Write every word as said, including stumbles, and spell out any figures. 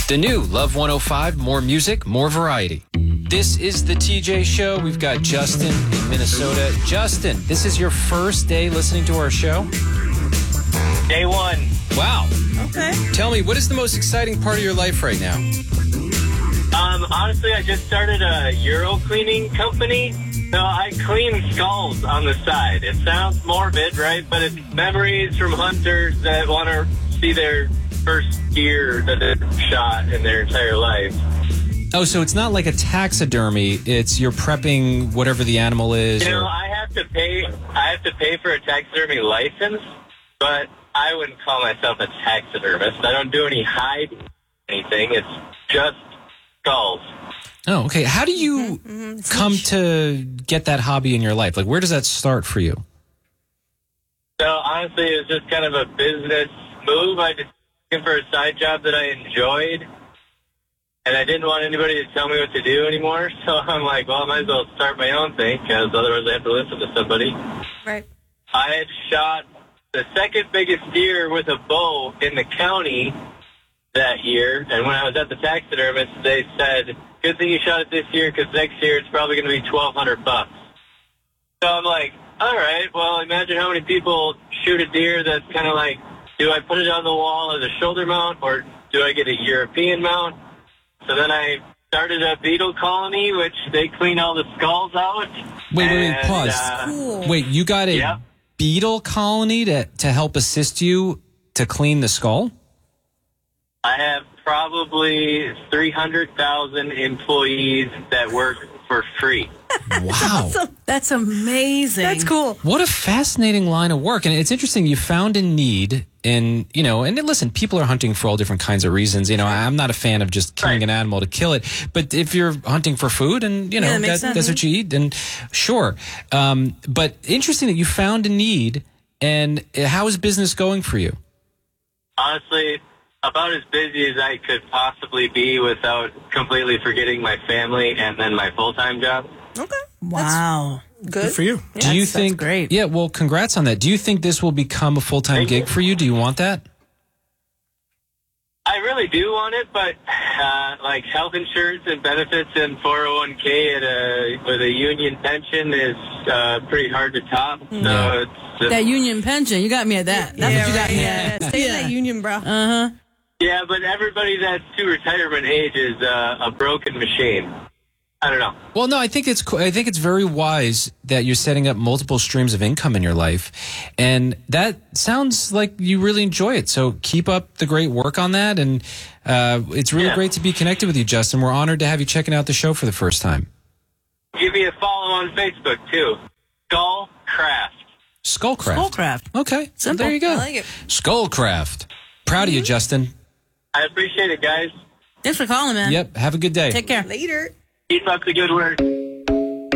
The new Love one oh five, more music, more variety. This is the T J Show. We've got Justin in Minnesota. Justin, this is your first day listening to our show? Day one. Wow. Okay. Tell me, what is the most exciting part of your life right now? Um, honestly, I just started a Euro cleaning company. So I clean skulls on the side. It sounds morbid, right? But it's memories from hunters that want to see their first deer that they've shot in their entire life. Oh, so it's not like a taxidermy. It's you're prepping whatever the animal is. You know, or... I have to pay. I have to pay for a taxidermy license, but I wouldn't call myself a taxidermist. I don't do any hide anything. It's just skulls. Oh, okay. How do you mm-hmm. come to get that hobby in your life? Like, where does that start for you? So, honestly, it was just kind of a business move. I just looking for a side job that I enjoyed, and I didn't want anybody to tell me what to do anymore. So I'm like, well, I might as well start my own thing, because otherwise I have to listen to somebody. Right. I had shot the second biggest deer with a bow in the county that year, and when I was at the taxidermist, they said, good thing you shot it this year, because next year it's probably going to be twelve hundred bucks. So I'm like, all right, well, imagine how many people shoot a deer that's kind of like, do I put it on the wall as a shoulder mount, or do I get a European mount? So then I started a beetle colony, which they clean all the skulls out. Wait, wait, wait, and, pause. Uh, Cool. Wait, you got a Yep. beetle colony to, to help assist you to clean the skull? I have probably three hundred thousand employees that work for free. Wow. That's amazing. That's cool. What a fascinating line of work. And it's interesting, you found a need in, you know, and listen, people are hunting for all different kinds of reasons. You know, I'm not a fan of just killing Right. an animal to kill it. But if you're hunting for food and, you know, Yeah, that makes that, sense. that's what you eat, then sure. Um, but interesting that you found a need. And how is business going for you? Honestly, about as busy as I could possibly be without completely forgetting my family and then my full-time job. Okay. Wow. Good. Good for you. Yeah, Do you that's- think, that's great. yeah, well, congrats on that. Do you think this will become a full-time Thank gig you. for you? Do you want that? I really do want it, but uh, like health insurance and benefits and four oh one k at a, with a union pension is uh, pretty hard to top. So Yeah. it's just, That union pension, you got me at that. That's yeah, what you got right, me yeah. at. Stay in that union, bro. Uh-huh. yeah, but everybody that's to retirement age is uh, a broken machine. I don't know. Well, no, I think it's co- I think it's very wise that you're setting up multiple streams of income in your life, and that sounds like you really enjoy it. So keep up the great work on that, and uh, it's really Yeah. great to be connected with you, Justin. We're honored to have you checking out the show for the first time. Give me a follow on Facebook too. Skullcraft. Skullcraft. Skullcraft. Okay, so Simple. there you go. I like it. Skullcraft. Proud of you, Justin. I appreciate it, guys. Thanks for calling, man. Yep. Have a good day. Take care. Later. Keep up the good work.